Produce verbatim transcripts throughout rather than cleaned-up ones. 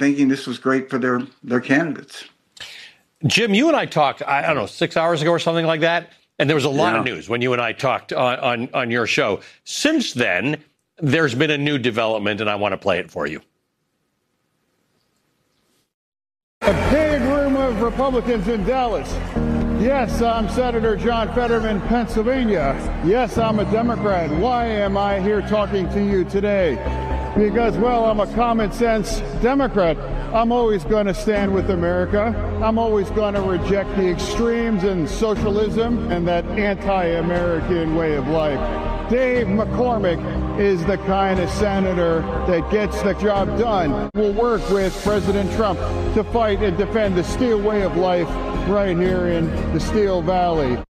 thinking this was great for their, their candidates. Jim, you and I talked, I don't know, six hours ago or something like that. And there was a lot yeah. of news when you and I talked on, on, on your show. Since then, there's been a new development, and I want to play it for you. A big room of Republicans in Dallas. Yes, I'm Senator John Fetterman, Pennsylvania. Yes, I'm a Democrat. Why am I here talking to you today? Because, well, I'm a common sense Democrat. I'm always going to stand with America. I'm always going to reject the extremes and socialism and that anti-American way of life. Dave McCormick is the kind of senator that gets the job done. We'll work with President Trump to fight and defend the Steel way of life right here in the Steel Valley.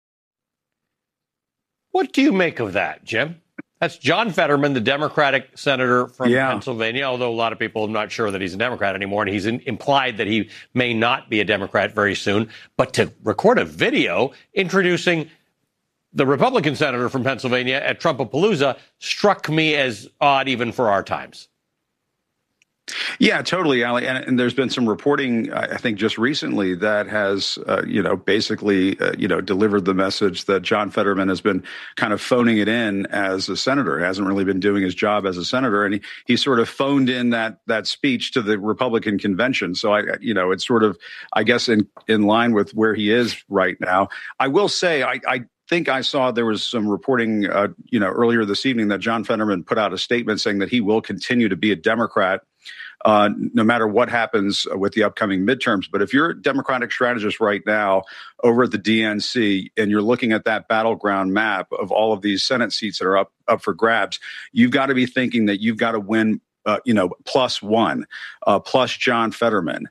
What do you make of that, Jim? That's John Fetterman, the Democratic senator from yeah. Pennsylvania, although a lot of people are not sure that he's a Democrat anymore, and he's in, implied that he may not be a Democrat very soon. But to record a video introducing the Republican senator from Pennsylvania at Trumpapalooza struck me as odd even for our times. Yeah, totally, Ali. And, and there's been some reporting, I think, just recently that has, uh, you know, basically, uh, you know, delivered the message that John Fetterman has been kind of phoning it in as a senator. He hasn't really been doing his job as a senator. And he, he sort of phoned in that that speech to the Republican convention. So, I, you know, it's sort of, I guess, in, in line with where he is right now. I will say, I, I think I saw there was some reporting, uh, you know, earlier this evening that John Fetterman put out a statement saying that he will continue to be a Democrat Uh, no matter what happens with the upcoming midterms. But if you're a Democratic strategist right now over at the D N C and you're looking at that battleground map of all of these Senate seats that are up, up for grabs, you've got to be thinking that you've got to win Uh, you know, plus one, uh, plus John Fetterman.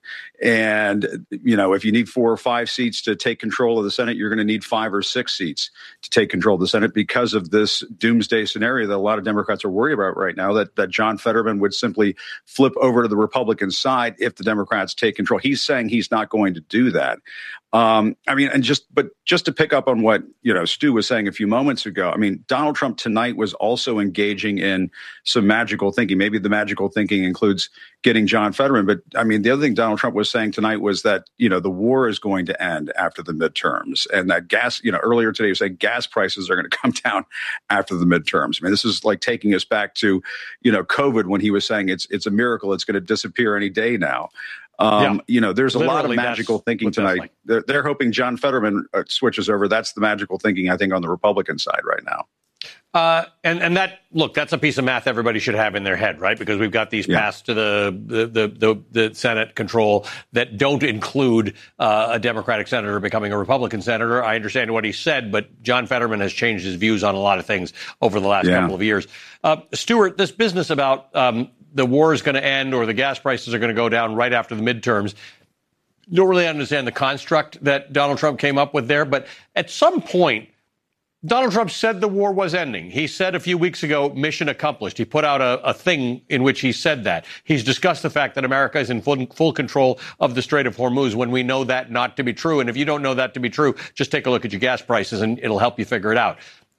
And, you know, if you need four or five seats to take control of the Senate, you're going to need five or six seats to take control of the Senate because of this doomsday scenario that a lot of Democrats are worried about right now, that, that John Fetterman would simply flip over to the Republican side if the Democrats take control. He's saying he's not going to do that. Um, I mean, and just, but just to pick up on what, you know, Stu was saying a few moments ago, I mean, Donald Trump tonight was also engaging in some magical thinking. Maybe the magical thinking includes getting John Fetterman. But I mean, the other thing Donald Trump was saying tonight was that, you know, the war is going to end after the midterms, and that gas, you know, earlier today he was saying gas prices are going to come down after the midterms. I mean, this is like taking us back to, you know, COVID when he was saying it's, it's a miracle. It's going to disappear any day now. Um, yeah. You know, there's a Literally, lot of magical thinking tonight. Like. They're, they're hoping John Fetterman uh, switches over. That's the magical thinking, I think, on the Republican side right now. Uh, and, and that, look, that's a piece of math everybody should have in their head, right? Because we've got these yeah. passed to the, the, the, the, the Senate control that don't include uh, a Democratic senator becoming a Republican senator. I understand what he said, but John Fetterman has changed his views on a lot of things over the last yeah. couple of years. Uh, Stuart, this business about um, the war is going to end or the gas prices are going to go down right after the midterms, don't really understand the construct that Donald Trump came up with there. But at some point, Donald Trump said the war was ending. He said a few weeks ago, mission accomplished. He put out a, a thing in which he said that. He's discussed the fact that America is in full, full control of the Strait of Hormuz when we know that not to be true. And if you don't know that to be true, just take a look at your gas prices and it'll help you figure it out.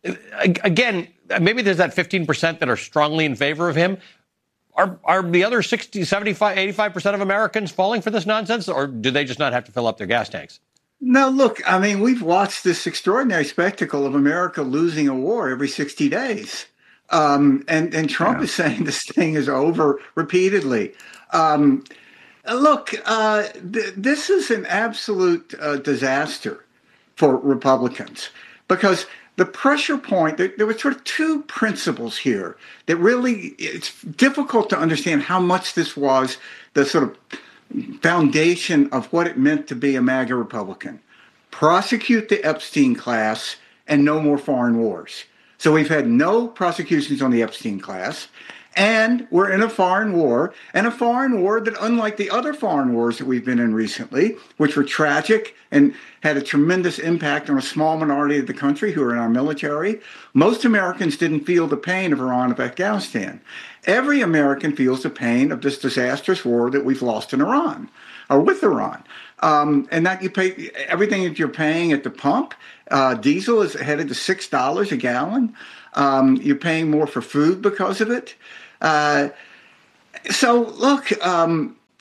Again, maybe there's that fifteen percent that are strongly in favor of him. Are, are the other sixty, seventy-five, eighty-five percent of Americans falling for this nonsense, or do they just not have to fill up their gas tanks? No, look, I mean, we've watched this extraordinary spectacle of America losing a war every sixty days. Um, and, and Trump yeah. is saying this thing is over repeatedly. Um, look, uh, th- this is an absolute uh, disaster for Republicans because the pressure point, there, there were sort of two principles here that really, it's difficult to understand how much this was the sort of foundation of what it meant to be a MAGA Republican. Prosecute the Epstein class and no more foreign wars. So we've had no prosecutions on the Epstein class, and we're in a foreign war, and a foreign war that, unlike the other foreign wars that we've been in recently, which were tragic and had a tremendous impact on a small minority of the country who are in our military, most Americans didn't feel the pain of Iran or Afghanistan. Every American feels the pain of this disastrous war that we've lost in Iran, or with Iran. Um, and that you pay everything that you're paying at the pump. Uh, diesel is headed to six dollars a gallon. Um, you're paying more for food because of it. Uh, so, look, um,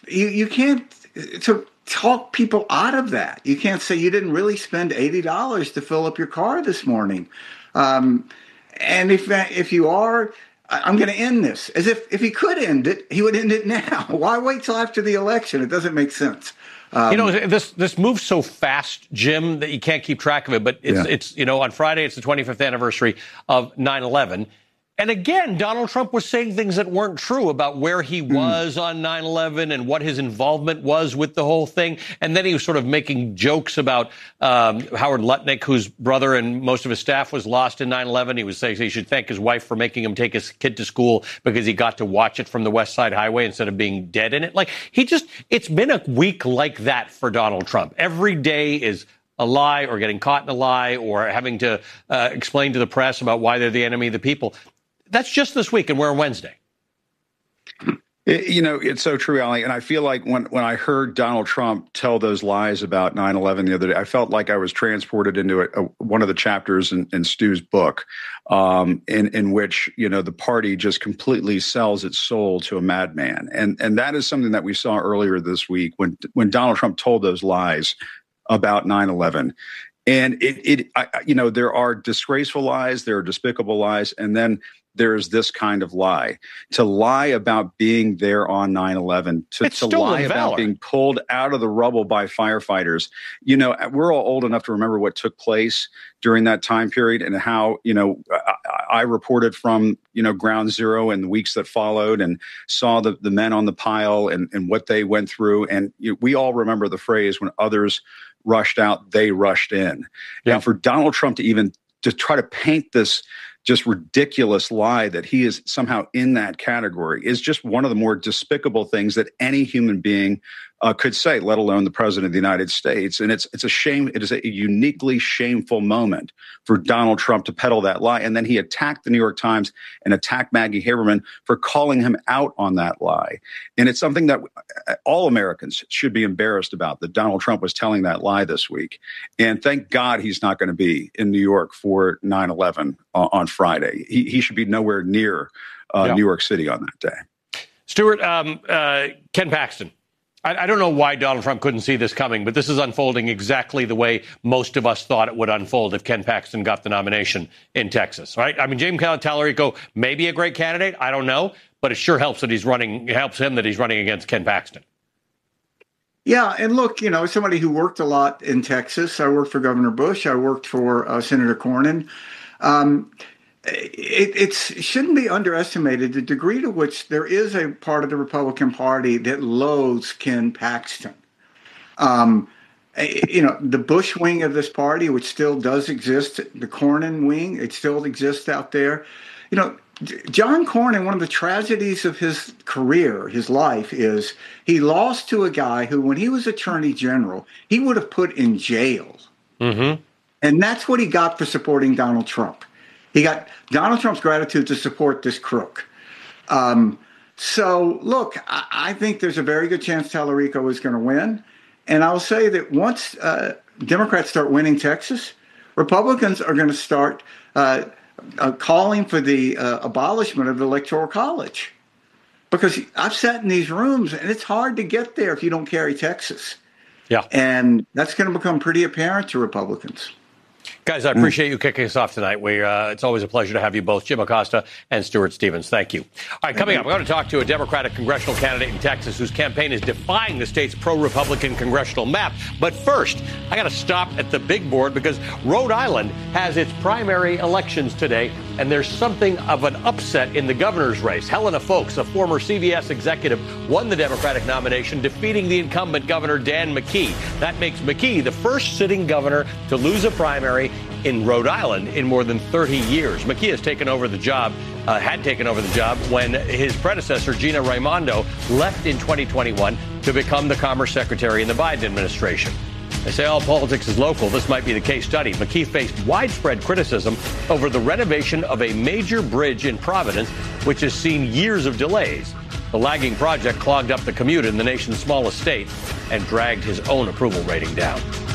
you, you can't to talk people out of that. You can't say you didn't really spend eighty dollars to fill up your car this morning. Um, and if if you are, I'm going to end this. As if if he could end it, he would end it now. Why wait till after the election? It doesn't make sense. Um, you know, this this moves so fast, Jim, that you can't keep track of it. But it's, yeah. it's you know, on Friday, it's the twenty-fifth anniversary of nine eleven. And again, Donald Trump was saying things that weren't true about where he was mm. on nine eleven and what his involvement was with the whole thing. And then he was sort of making jokes about um, Howard Lutnick, whose brother and most of his staff was lost in nine eleven. He was saying he should thank his wife for making him take his kid to school because he got to watch it from the West Side Highway instead of being dead in it. Like, he just, it's been a week like that for Donald Trump. Every day is a lie or getting caught in a lie or having to uh, explain to the press about why they're the enemy of the people. That's just this week, and we're on Wednesday. It, you know, it's so true, Ali. And I feel like when, when I heard Donald Trump tell those lies about nine eleven the other day, I felt like I was transported into a, a, one of the chapters in, in Stu's book, um, in, in which, you know, the party just completely sells its soul to a madman. And and that is something that we saw earlier this week when when Donald Trump told those lies about nine eleven. And it, it I, you know, there are disgraceful lies, there are despicable lies, and then there's this kind of lie. To lie about being there on nine eleven, to, to lie valor. about being pulled out of the rubble by firefighters. You know, we're all old enough to remember what took place during that time period and how, you know, I, I reported from, you know, ground zero and the weeks that followed and saw the, the men on the pile and, and what they went through. And you know, we all remember the phrase, when others rushed out, they rushed in. Yep. And for Donald Trump to even to try to paint this just ridiculous lie that he is somehow in that category is just one of the more despicable things that any human being uh, could say, let alone the president of the United States. And it's it's a shame. It is a uniquely shameful moment for Donald Trump to peddle that lie. And then he attacked the New York Times and attacked Maggie Haberman for calling him out on that lie. And it's something that all Americans should be embarrassed about, that Donald Trump was telling that lie this week. And thank God he's not going to be in New York for nine eleven on Friday. He, he should be nowhere near uh, yeah. New York City on that day. Stuart, um, uh, Ken Paxton. I, I don't know why Donald Trump couldn't see this coming, but this is unfolding exactly the way most of us thought it would unfold if Ken Paxton got the nomination in Texas, right? I mean, James Tallarico may be a great candidate. I don't know, but it sure helps that he's running, it helps him that he's running against Ken Paxton. Yeah, and look, you know, as somebody who worked a lot in Texas, I worked for Governor Bush, I worked for uh, Senator Cornyn. Um, It, it's, it shouldn't be underestimated the degree to which there is a part of the Republican Party that loathes Ken Paxton. Um, you know, the Bush wing of this party, which still does exist, the Cornyn wing, it still exists out there. You know, John Cornyn, one of the tragedies of his career, his life, is he lost to a guy who, when he was Attorney General, he would have put in jail. Mm-hmm. And that's what he got for supporting Donald Trump. He got Donald Trump's gratitude to support this crook. Um, so, look, I, I think there's a very good chance Tallarico is going to win. And I'll say that once uh, Democrats start winning Texas, Republicans are going to start uh, uh, calling for the uh, abolishment of the Electoral College. Because I've sat in these rooms, and it's hard to get there if you don't carry Texas. Yeah. And that's going to become pretty apparent to Republicans. Guys, I appreciate you kicking us off tonight. We, uh, it's always a pleasure to have you both, Jim Acosta and Stuart Stevens. Thank you. All right, coming up, we're going to talk to a Democratic congressional candidate in Texas whose campaign is defying the state's pro-Republican congressional map. But first, I got to stop at the big board because Rhode Island has its primary elections today, and there's something of an upset in the governor's race. Helena Foulkes, a former C B S executive, won the Democratic nomination, defeating the incumbent Governor Dan McKee. That makes McKee the first sitting governor to lose a primary in Rhode Island in more than thirty years. McKee has taken over the job, uh, had taken over the job when his predecessor, Gina Raimondo, left in twenty twenty-one to become the Commerce Secretary in the Biden administration. They say all politics is local. This might be the case study. McKee faced widespread criticism over the renovation of a major bridge in Providence, which has seen years of delays. The lagging project clogged up the commute in the nation's smallest state and dragged his own approval rating down.